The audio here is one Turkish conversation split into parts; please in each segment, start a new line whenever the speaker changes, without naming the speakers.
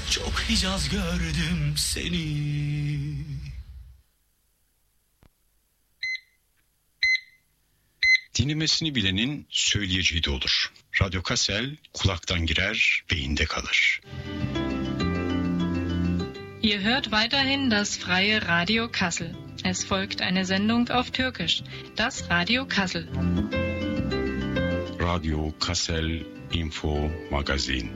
Çok Hicaz gördüm seni.
Dinlemesini bilenin söyleyeceği de olur. Radyo Kassel kulaktan girer, beyinde kalır.
Ihr hört weiterhin das freie Radio Kassel. Es folgt eine Sendung auf Türkisch, das Radio Kassel.
Radio Kassel Info Magazin.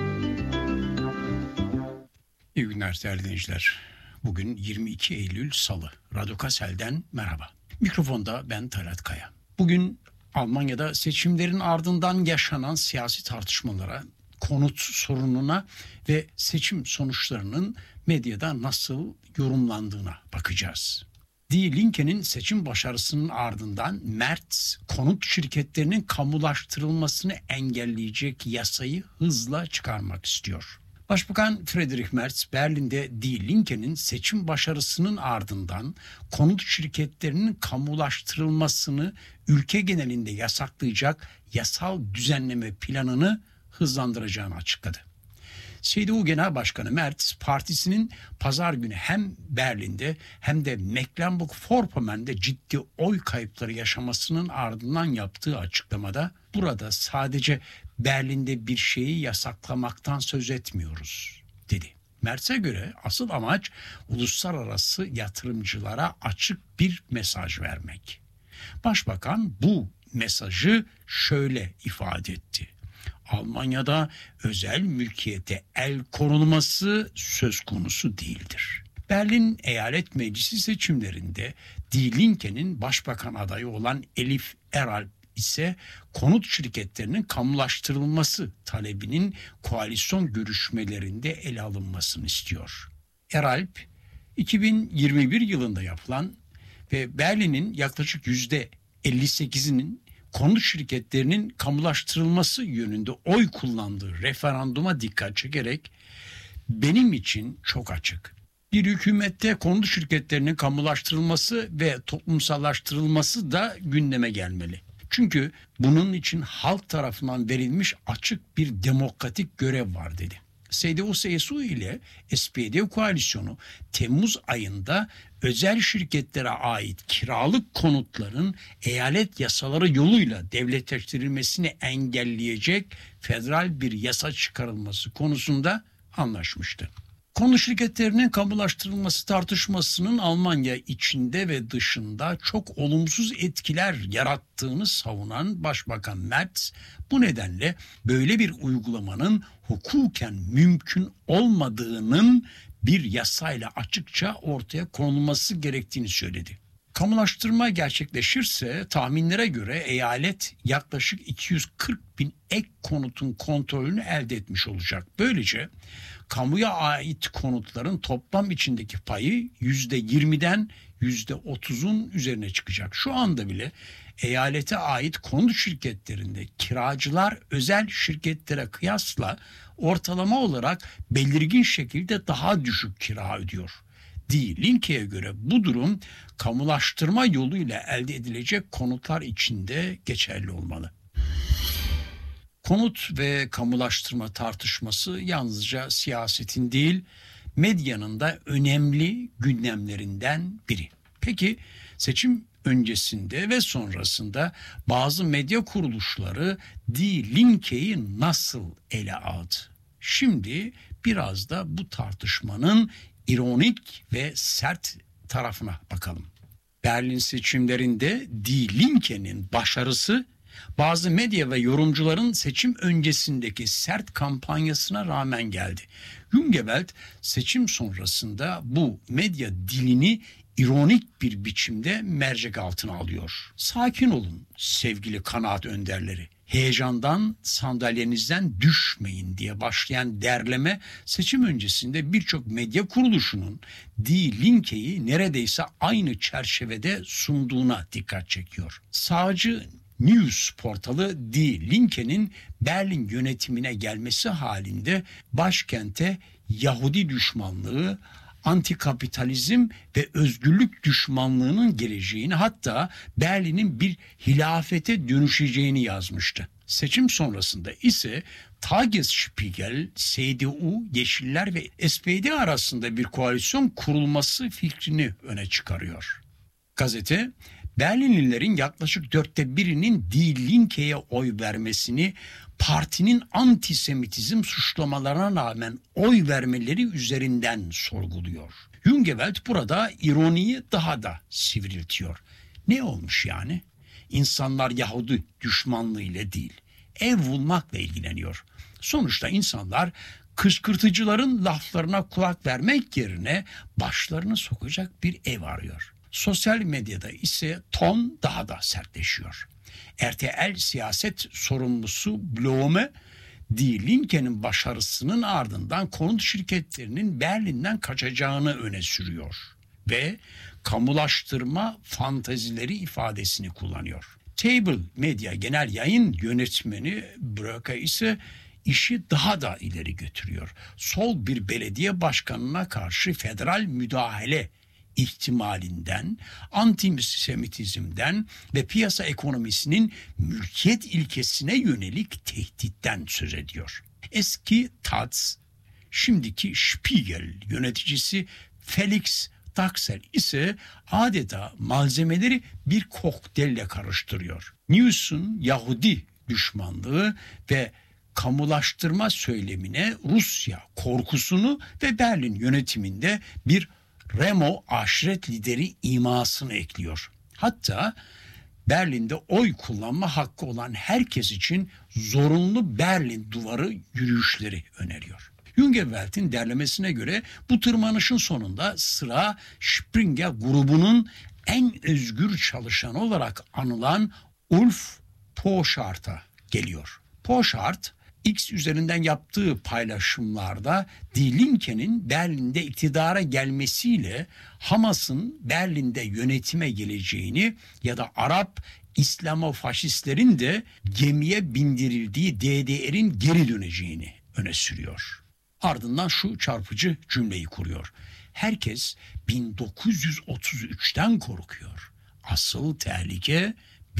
İyi günler değerli dinleyiciler. Bugün 22 Eylül Salı. Radyo Kassel'den merhaba. Mikrofonda ben Talat Kaya. Bugün Almanya'da seçimlerin ardından yaşanan siyasi tartışmalara, konut sorununa ve seçim sonuçlarının medyada nasıl yorumlandığına bakacağız. Die Linke'nin seçim başarısının ardından Merz, konut şirketlerinin kamulaştırılmasını engelleyecek yasayı hızla çıkarmak istiyor. Başbakan Friedrich Merz, Berlin'de Die Linke'nin seçim başarısının ardından konut şirketlerinin kamulaştırılmasını ülke genelinde yasaklayacak yasal düzenleme planını hızlandıracağını açıkladı. CDU Genel Başkanı Merz, partisinin pazar günü hem Berlin'de hem de Mecklenburg-Vorpommern'de ciddi oy kayıpları yaşamasının ardından yaptığı açıklamada burada sadece Berlin'de bir şeyi yasaklamaktan söz etmiyoruz, dedi. Merz'e göre asıl amaç uluslararası yatırımcılara açık bir mesaj vermek. Başbakan bu mesajı şöyle ifade etti. Almanya'da özel mülkiyete el konulması söz konusu değildir. Berlin Eyalet Meclisi seçimlerinde Die Linke'nin başbakan adayı olan Elif Eralp ise konut şirketlerinin kamulaştırılması talebinin koalisyon görüşmelerinde ele alınmasını istiyor. Eralp, 2021 yılında yapılan ve Berlin'in yaklaşık %58'inin konut şirketlerinin kamulaştırılması yönünde oy kullandığı referanduma dikkat çekerek benim için çok açık. Bir hükümette konut şirketlerinin kamulaştırılması ve toplumsallaştırılması da gündeme gelmeli. Çünkü bunun için halk tarafından verilmiş açık bir demokratik görev var, dedi. CDU-CSU ile SPD koalisyonu Temmuz ayında özel şirketlere ait kiralık konutların eyalet yasaları yoluyla devletleştirilmesini engelleyecek federal bir yasa çıkarılması konusunda anlaşmıştı. Konut şirketlerinin kamulaştırılması tartışmasının Almanya içinde ve dışında çok olumsuz etkiler yarattığını savunan Başbakan Merz, bu nedenle böyle bir uygulamanın hukuken mümkün olmadığının bir yasayla açıkça ortaya konulması gerektiğini söyledi. Kamulaştırma gerçekleşirse tahminlere göre eyalet yaklaşık 240 bin ek konutun kontrolünü elde etmiş olacak. Böylece kamuya ait konutların toplam içindeki payı %20'den %30'un üzerine çıkacak. Şu anda bile eyalete ait konut şirketlerinde kiracılar özel şirketlere kıyasla ortalama olarak belirgin şekilde daha düşük kira ödüyor. Die Linke'ye göre bu durum kamulaştırma yoluyla elde edilecek konutlar için de geçerli olmalı. Konut ve kamulaştırma tartışması yalnızca siyasetin değil, medyanın da önemli gündemlerinden biri. Peki seçim öncesinde ve sonrasında bazı medya kuruluşları Die Linke'yi nasıl ele aldı? Şimdi biraz da bu tartışmanın ironik ve sert tarafına bakalım. Berlin seçimlerinde Die Linke'nin başarısı bazı medya ve yorumcuların seçim öncesindeki sert kampanyasına rağmen geldi. Jungewelt seçim sonrasında bu medya dilini ironik bir biçimde mercek altına alıyor. Sakin olun sevgili kanaat önderleri. Heyecandan sandalyenizden düşmeyin diye başlayan derleme seçim öncesinde birçok medya kuruluşunun Die Linke'yi neredeyse aynı çerçevede sunduğuna dikkat çekiyor. Sağcı News portalı Die Linke'nin Berlin yönetimine gelmesi halinde başkente Yahudi düşmanlığı, antikapitalizm ve özgürlük düşmanlığının geleceğini, hatta Berlin'in bir hilafete dönüşeceğini yazmıştı. Seçim sonrasında ise Tagesspiegel, CDU, Yeşiller ve SPD arasında bir koalisyon kurulması fikrini öne çıkarıyor. Gazete, Berlinlilerin yaklaşık 1/4'inin Die Linke'ye oy vermesini, partinin antisemitizm suçlamalarına rağmen oy vermeleri üzerinden sorguluyor. Jungewelt burada ironiyi daha da sivriltiyor. Ne olmuş yani? İnsanlar Yahudi düşmanlığı ile değil, ev bulmakla ilgileniyor. Sonuçta insanlar kışkırtıcıların laflarına kulak vermek yerine başlarını sokacak bir ev arıyor. Sosyal medyada ise ton daha da sertleşiyor. RTL siyaset sorumlusu Blome, Die Linke'nin başarısının ardından konut şirketlerinin Berlin'den kaçacağını öne sürüyor ve kamulaştırma fantazileri ifadesini kullanıyor. Table Medya Genel Yayın Yönetmeni Bröke ise işi daha da ileri götürüyor. Sol bir belediye başkanına karşı federal müdahale ihtimalinden, antisemitizmden ve piyasa ekonomisinin mülkiyet ilkesine yönelik tehditten söz ediyor. Eski Taz, şimdiki Spiegel yöneticisi Felix Taxel ise adeta malzemeleri bir kokteylle karıştırıyor. News'un Yahudi düşmanlığı ve kamulaştırma söylemine Rusya korkusunu ve Berlin yönetiminde bir Remo aşiret lideri imasını ekliyor. Hatta Berlin'de oy kullanma hakkı olan herkes için zorunlu Berlin duvarı yürüyüşleri öneriyor. Jungewelt'in derlemesine göre bu tırmanışın sonunda sıra Springer grubunun en özgür çalışanı olarak anılan Ulf Poschart'a geliyor. Poschart, X üzerinden yaptığı paylaşımlarda Die Linke'nin Berlin'de iktidara gelmesiyle Hamas'ın Berlin'de yönetime geleceğini ya da Arap İslamofaşistlerin de gemiye bindirildiği DDR'in geri döneceğini öne sürüyor. Ardından şu çarpıcı cümleyi kuruyor. Herkes 1933'ten korkuyor. Asıl tehlike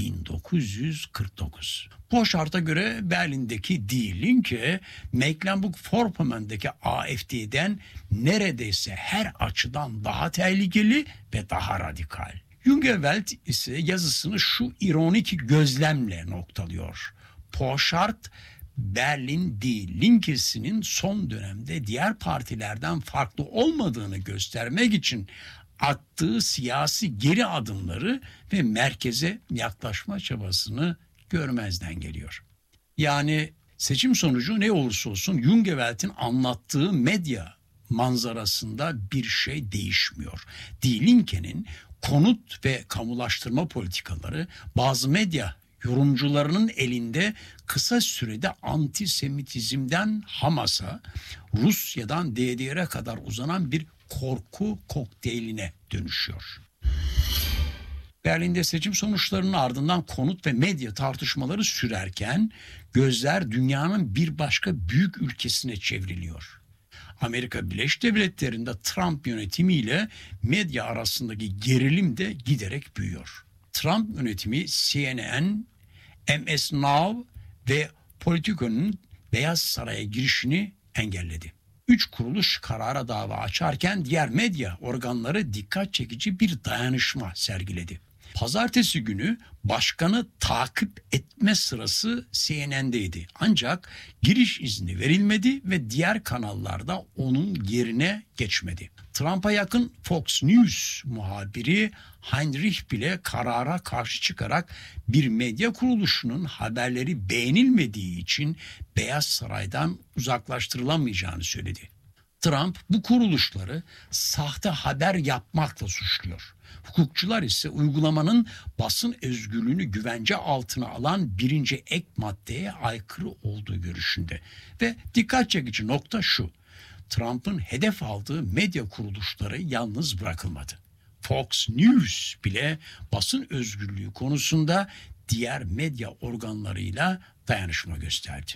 1949. Poschart'a göre Berlin'deki Die Linke, Mecklenburg-Vorpommern'daki AfD'den neredeyse her açıdan daha tehlikeli ve daha radikal. Jungewelt ise yazısını şu ironik gözlemle noktalıyor. Poschart, Berlin Die Linke'sinin son dönemde diğer partilerden farklı olmadığını göstermek için attığı siyasi geri adımları ve merkeze yaklaşma çabasını görmezden geliyor. Yani seçim sonucu ne olursa olsun Jungewelt'in anlattığı medya manzarasında bir şey değişmiyor. Die Linke'nin konut ve kamulaştırma politikaları bazı medya yorumcularının elinde kısa sürede antisemitizmden Hamas'a, Rusya'dan DDR'e kadar uzanan bir korku kokteyline dönüşüyor. Berlin'de seçim sonuçlarının ardından konut ve medya tartışmaları sürerken gözler dünyanın bir başka büyük ülkesine çevriliyor. Amerika Birleşik Devletleri'nde Trump yönetimiyle medya arasındaki gerilim de giderek büyüyor. Trump yönetimi CNN, MS Now ve Politico'nun Beyaz Saray'a girişini engelledi. 3 kuruluş karara dava açarken diğer medya organları dikkat çekici bir dayanışma sergiledi. Pazartesi günü başkanı takip etme sırası CNN'deydi. Ancak giriş izni verilmedi ve diğer kanallarda onun yerine geçmedi. Trump'a yakın Fox News muhabiri Heinrich bile karara karşı çıkarak bir medya kuruluşunun haberleri beğenilmediği için Beyaz Saray'dan uzaklaştırılamayacağını söyledi. Trump bu kuruluşları sahte haber yapmakla suçluyor. Hukukçular ise uygulamanın basın özgürlüğünü güvence altına alan birinci ek maddeye aykırı olduğu görüşünde. Ve dikkat çekici nokta şu: Trump'ın hedef aldığı medya kuruluşları yalnız bırakılmadı. Fox News bile basın özgürlüğü konusunda diğer medya organlarıyla dayanışma gösterdi.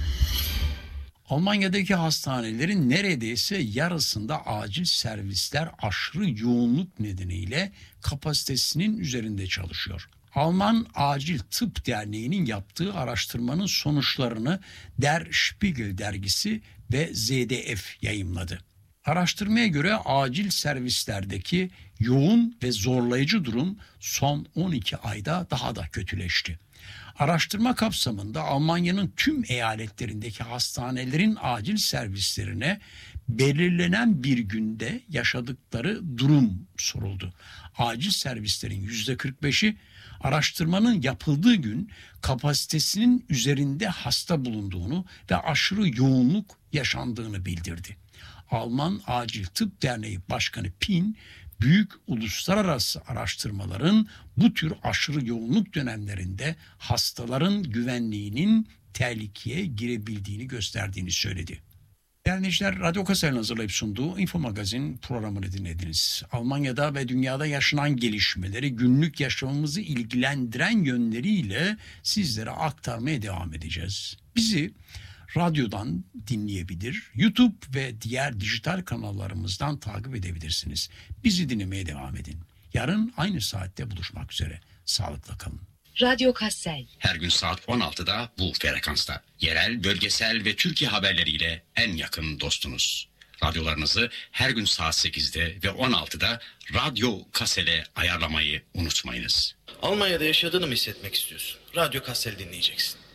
Almanya'daki hastanelerin neredeyse yarısında acil servisler aşırı yoğunluk nedeniyle kapasitesinin üzerinde çalışıyor. Alman Acil Tıp Derneği'nin yaptığı araştırmanın sonuçlarını Der Spiegel dergisi ve ZDF yayımladı. Araştırmaya göre acil servislerdeki yoğun ve zorlayıcı durum son 12 ayda daha da kötüleşti. Araştırma kapsamında Almanya'nın tüm eyaletlerindeki hastanelerin acil servislerine belirlenen bir günde yaşadıkları durum soruldu. Acil servislerin %45'i araştırmanın yapıldığı gün kapasitesinin üzerinde hasta bulunduğunu ve aşırı yoğunluk yaşandığını bildirdi. Alman Acil Tıp Derneği Başkanı Pin, büyük uluslararası araştırmaların bu tür aşırı yoğunluk dönemlerinde hastaların güvenliğinin tehlikeye girebildiğini gösterdiğini söyledi. Dinleyiciler, Radyo Kassel'in hazırlayıp sunduğu Info Magazin programını dinlediniz. Almanya'da ve dünyada yaşanan gelişmeleri, günlük yaşamımızı ilgilendiren yönleriyle sizlere aktarmaya devam edeceğiz. Bizi radyodan dinleyebilir, YouTube ve diğer dijital kanallarımızdan takip edebilirsiniz. Bizi dinlemeye devam edin. Yarın aynı saatte buluşmak üzere. Sağlıkla kalın.
Radyo Kassel.
Her gün saat 16'da bu frekansta. Yerel, bölgesel ve Türkiye haberleriyle en yakın dostunuz. Radyolarınızı her gün saat 8'de ve 16'da Radyo Kassel'e ayarlamayı unutmayınız.
Almanya'da yaşadığını mı hissetmek istiyorsun? Radyo Kassel dinleyeceksin.